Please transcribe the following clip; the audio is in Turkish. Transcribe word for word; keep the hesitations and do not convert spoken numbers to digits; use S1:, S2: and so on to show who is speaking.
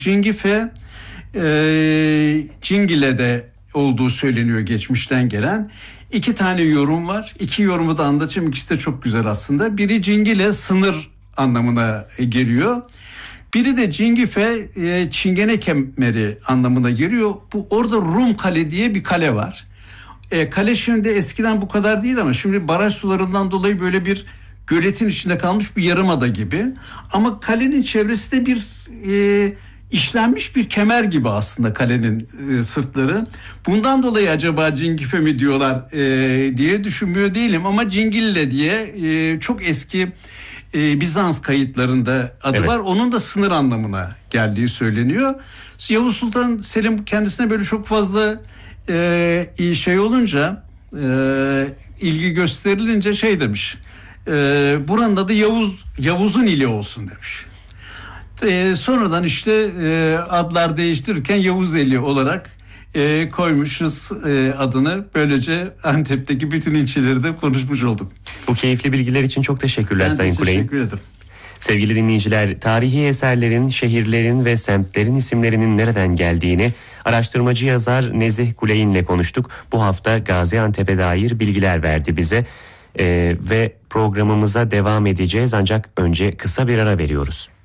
S1: Cingife e, Cingile'de olduğu söyleniyor geçmişten gelen. İki tane yorum var. İki yorumu da anlatacağım. İkisi de çok güzel aslında. Biri Cingile sınır anlamına geliyor. Biri de Cingife e, çingene kemeri anlamına geliyor. Bu orada Rum Kale diye bir kale var. E, kale şimdi eskiden bu kadar değil ama şimdi baraj sularından dolayı böyle bir göletin içinde kalmış bir yarımada gibi. Ama kalenin çevresi de bir e, işlenmiş bir kemer gibi aslında kalenin e, sırtları. Bundan dolayı acaba Cingife mi diyorlar e, diye düşünmüyor değilim. Ama Cingille diye e, çok eski e, Bizans kayıtlarında adı evet. var. Onun da sınır anlamına geldiği söyleniyor. Yavuz Sultan Selim kendisine böyle çok fazla e, iyi şey olunca e, ilgi gösterilince şey demiş. E, buranın adı Yavuz Yavuz'un ili olsun demiş. E, sonradan işte e, adlar değiştirirken Yavuzeli olarak e, koymuşuz e, adını. Böylece Antep'teki bütün ilçeleri de konuşmuş olduk.
S2: Bu keyifli bilgiler için çok teşekkürler
S1: ben
S2: Sayın Kuley'im.
S1: Teşekkür ederim.
S2: Sevgili dinleyiciler, tarihi eserlerin, şehirlerin ve semtlerin isimlerinin nereden geldiğini araştırmacı yazar Nezih Kuley'inle konuştuk. Bu hafta Gaziantep'e dair bilgiler verdi bize ee, ve programımıza devam edeceğiz ancak önce kısa bir ara veriyoruz.